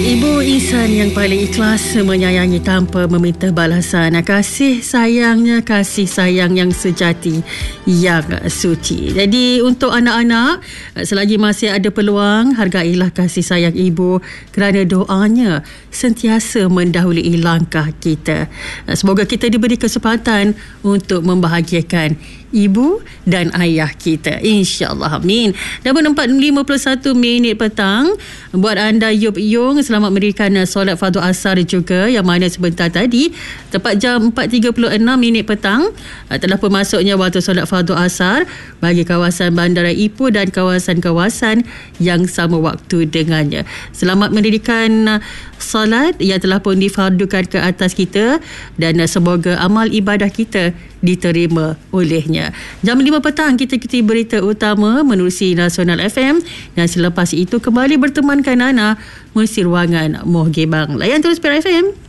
Ibu insan yang paling ikhlas menyayangi tanpa meminta balasan. Kasih sayang yang sejati, yang suci. Jadi untuk anak-anak, selagi masih ada peluang, hargailah kasih sayang ibu kerana doanya sentiasa mendahului langkah kita. Semoga kita diberi kesempatan untuk membahagiakan ibu dan ayah kita, insya-Allah. Amin. Dah 4:51 petang. Buat anda Yub Yung, selamat mendirikan solat fardu asar juga, yang mana sebentar tadi tepat jam 4:36 petang telah pun masuknya waktu solat fardu asar bagi kawasan Bandara Ipoh dan kawasan-kawasan yang sama waktu dengannya. Selamat mendirikan solat yang telah pun difardukan ke atas kita, dan semoga amal ibadah kita diterima olehnya. Jam 5 petang kita ikuti berita utama menerusi Nasional FM, dan selepas itu kembali bertemankan Ana mengisi ruangan Moh Gebang. Layan terus PRFM.